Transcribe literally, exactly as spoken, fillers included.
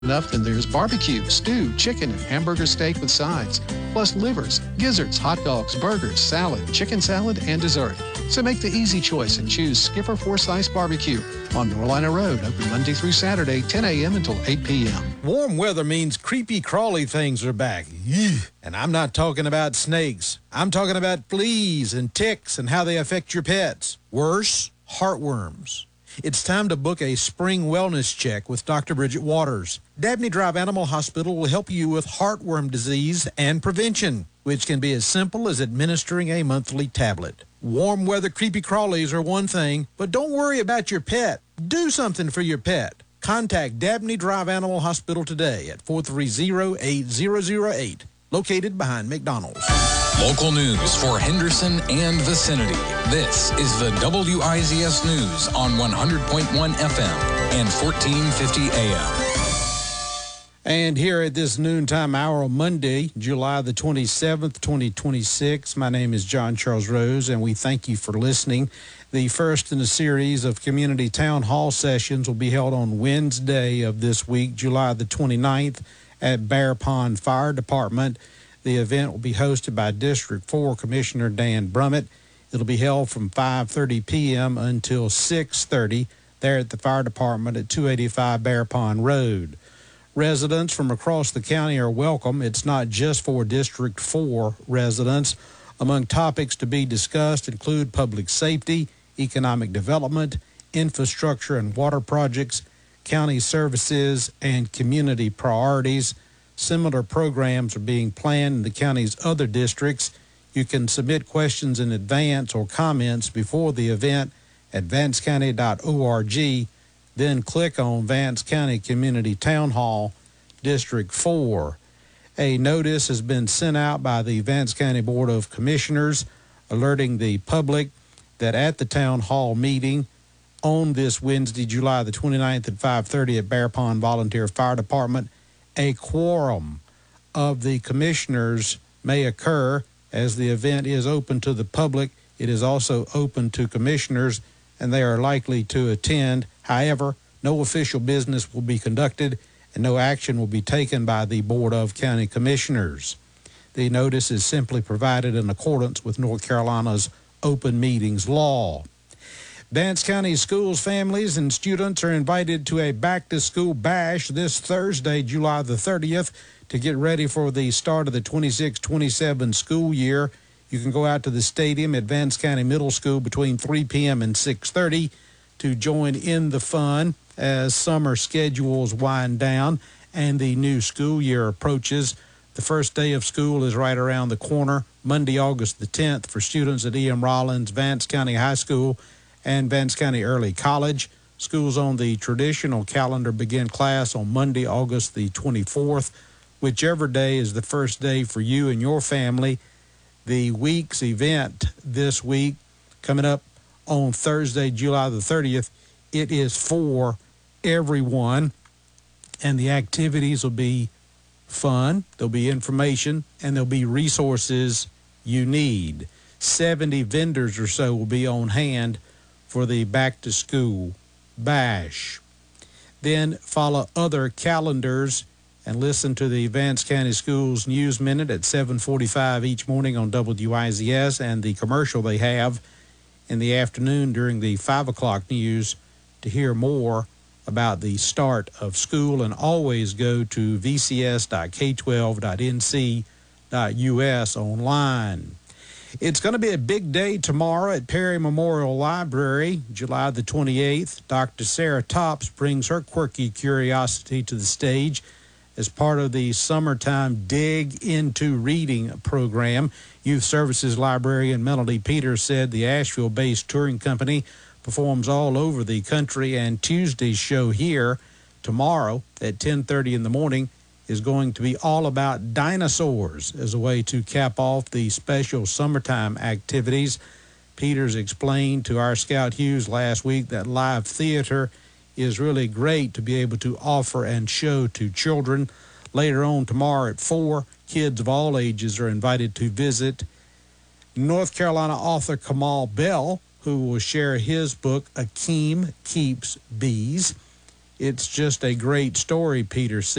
enough, then there's barbecue, stew, chicken, and hamburger steak with sides, plus livers, gizzards, hot dogs, burgers, salad, chicken salad, and dessert. So make the easy choice and choose Skipper Forsyth Barbecue on Norlina Road, open Monday through Saturday, ten a.m. until eight p.m. Warm weather means creepy, crawly things are back. Eugh. And I'm not talking about snakes. I'm talking about fleas and ticks and how they affect your pets. Worse, heartworms. It's time to book a spring wellness check with Doctor Bridget Waters. Dabney Drive Animal Hospital will help you with heartworm disease and prevention, which can be as simple as administering a monthly tablet. Warm weather creepy crawlies are one thing, but don't worry about your pet. Do something for your pet. Contact Dabney Drive Animal Hospital today at four three zero, eight zero zero eight, located behind McDonald's. Local news for Henderson and vicinity. This is the W I Z S News on one hundred point one F M and fourteen fifty A M. And here at this noontime hour on Monday, July the twenty-seventh, twenty twenty-six, my name is John Charles Rose, and we thank you for listening. The first in a series of community town hall sessions will be held on Wednesday of this week, July the twenty-ninth, at Bear Pond Fire Department. The event will be hosted by District four Commissioner Dan Brummett. It'll be held from five thirty p.m. until six thirty there at the fire department at two eighty-five Bear Pond Road. Residents from across the county are welcome. It's not just for District four residents. Among topics to be discussed include public safety, economic development, infrastructure and water projects, county services, and community priorities. Similar programs are being planned in the county's other districts. You can submit questions in advance or comments before the event at vance county dot org. Then click on Vance County Community Town Hall, District four. A notice has been sent out by the Vance County Board of Commissioners alerting the public that at the town hall meeting on this Wednesday, July the twenty-ninth at five thirty at Bear Pond Volunteer Fire Department, a quorum of the commissioners may occur. As the event is open to the public, it is also open to commissioners, and they are likely to attend. However, no official business will be conducted, and no action will be taken by the Board of County Commissioners. The notice is simply provided in accordance with North Carolina's open meetings law. Vance County schools, families, and students are invited to a back-to-school bash this Thursday, July the thirtieth, to get ready for the start of the twenty-six twenty-seven school year. You can go out to the stadium at Vance County Middle School between three p.m. and six thirty to join in the fun as summer schedules wind down and the new school year approaches. The first day of school is right around the corner, Monday, August the tenth, for students at E M. Rollins, Vance County High School, and Vance County Early College. Schools on the traditional calendar begin class on Monday, August the twenty-fourth. Whichever day is the first day for you and your family. The week's event this week, coming up on Thursday, July the thirtieth, it is for everyone, and the activities will be fun, there'll be information, and there'll be resources you need. seventy vendors or so will be on hand for the back-to-school bash. Then follow other calendars and listen to the Vance County Schools News Minute at seven forty-five each morning on W I Z S, and the commercial they have in the afternoon during the five o'clock news to hear more about the start of school. And always go to v c s dot k twelve dot n c dot u s online. It's going to be a big day tomorrow at Perry Memorial Library, July the twenty-eighth. Doctor Sarah Tops brings her quirky curiosity to the stage as part of the summertime Dig Into Reading program. Youth Services Librarian Melody Peters said the Asheville-based touring company performs all over the country, and Tuesday's show here tomorrow at ten thirty in the morning is going to be all about dinosaurs as a way to cap off the special summertime activities. Peters explained to our Scout Hughes last week that live theater is really great to be able to offer and show to children. Later on tomorrow at four, kids of all ages are invited to visit North Carolina author Kamal Bell, who will share his book, Akeem Keeps Bees. It's just a great story, Peter said.